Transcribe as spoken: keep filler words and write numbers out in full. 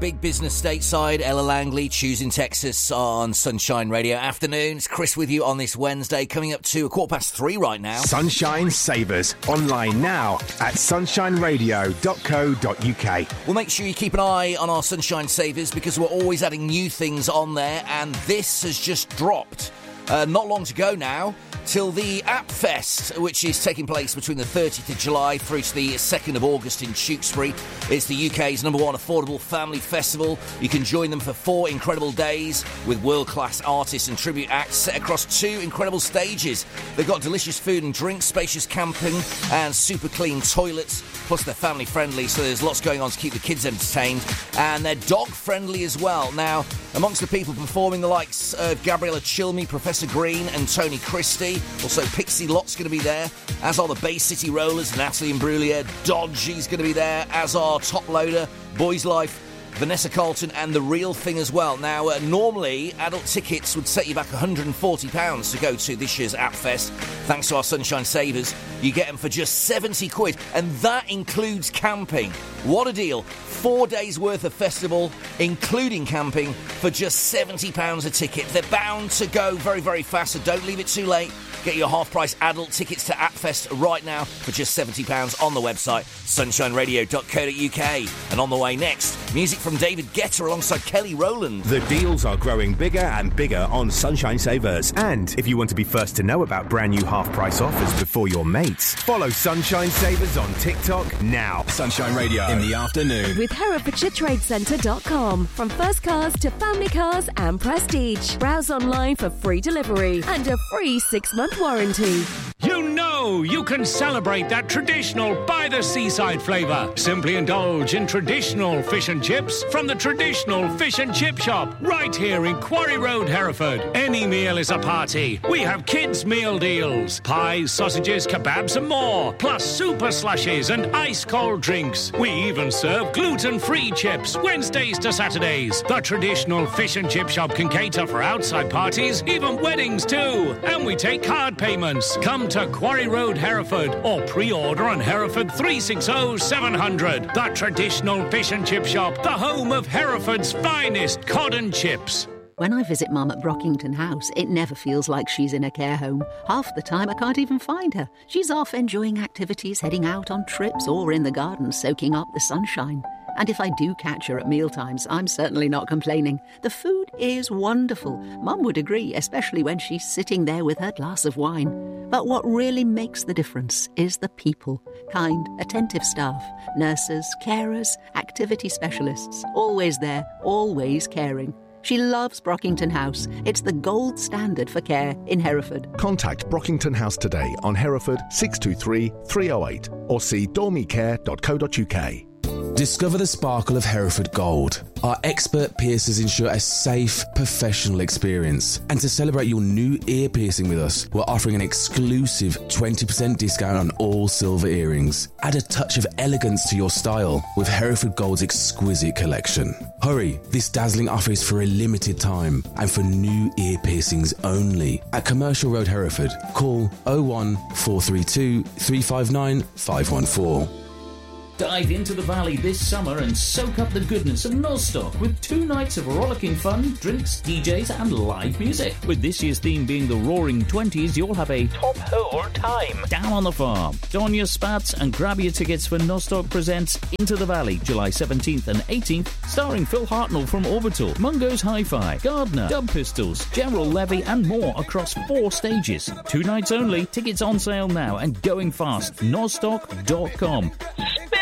Big Business Stateside, Ella Langley, Choosing Texas on Sunshine Radio. Afternoon, it's Chris with you on this Wednesday, coming up to a quarter past three right now. Sunshine Savers, online now at sunshine radio dot co dot uk. Well, make sure you keep an eye on our Sunshine Savers because we're always adding new things on there, and this has just dropped. Uh, not long to go now till the App Fest, which is taking place between the thirtieth of July through to the second of August in Tewkesbury. It's the U K's number one affordable family festival. You can join them for four incredible days with world-class artists and tribute acts set across two incredible stages. They've got delicious food and drinks, spacious camping and super clean toilets, plus they're family friendly, so there's lots going on to keep the kids entertained, and they're dog friendly as well. Now, amongst the people performing, the likes of Gabriella Chilmy, Professor Green and Tony Christie. Also, Pixie Lott's going to be there, as are the Bay City Rollers, Natalie Imbruglia. Dodgy's going to be there, as are Top Loader, Boys Life, Vanessa Carlton and The Real Thing as well. Now, uh, normally, adult tickets would set you back one hundred forty pounds to go to this year's App Fest. Thanks to our Sunshine Savers, you get them for just seventy quid, and that includes camping. What a deal. Four days worth of festival, including camping, for just seventy pounds a ticket. They're bound to go very, very fast, so don't leave it too late. Get your half-price adult tickets to AppFest right now for just seventy pounds on the website, sunshine radio dot co dot uk. And on the way next, music from David Guetta alongside Kelly Rowland. The deals are growing bigger and bigger on Sunshine Savers. And if you want to be first to know about brand new half-price offers before your mates, follow Sunshine Savers on TikTok now. Sunshine Radio in the afternoon. With Herefordshire Trade Centre dot com. From first cars to family cars and prestige. Browse online for free delivery and a free six-month warranty. You know you can celebrate that traditional by-the-seaside flavour. Simply indulge in traditional fish and chips from the traditional fish and chip shop right here in Quarry Road, Hereford. Any meal is a party. We have kids' meal deals. Pies, sausages, kebabs and more. Plus super slushies and ice-cold drinks. We even serve gluten-free chips Wednesdays to Saturdays. The traditional fish and chip shop can cater for outside parties, even weddings too. And we take card payments. Come to Quarry Road, Hereford, or pre-order on Hereford three six zero seven hundred. The traditional fish and chip shop, the home of Hereford's finest cod and chips. When I visit Mum at Brockington House, it never feels like she's in a care home. Half the time I can't even find her. She's off enjoying activities, heading out on trips, or in the garden soaking up the sunshine. And if I do catch her at mealtimes, I'm certainly not complaining. The food is wonderful. Mum would agree, especially when she's sitting there with her glass of wine. But what really makes the difference is the people. Kind, attentive staff, nurses, carers, activity specialists. Always there, always caring. She loves Brockington House. It's the gold standard for care in Hereford. Contact Brockington House today on Hereford six two three, three oh eight or see dormy care dot co dot uk. Discover the sparkle of Hereford Gold. Our expert piercers ensure a safe, professional experience. And to celebrate your new ear piercing with us, we're offering an exclusive twenty percent discount on all silver earrings. Add a touch of elegance to your style with Hereford Gold's exquisite collection. Hurry, this dazzling offer is for a limited time and for new ear piercings only. At Commercial Road, Hereford, call oh one, four three two, three five nine, five one four. Dive into the valley this summer and soak up the goodness of Nostock with two nights of rollicking fun, drinks, D Js and live music. With this year's theme being the Roaring Twenties, you'll have a top hole time down on the farm. Don your spats and grab your tickets for Nostock Presents Into the Valley, July seventeenth and eighteenth, starring Phil Hartnell from Orbital, Mungo's Hi-Fi, Gardner, Dub Pistols, General Levy and more across four stages. Two nights only, tickets on sale now and going fast. Nostock dot com.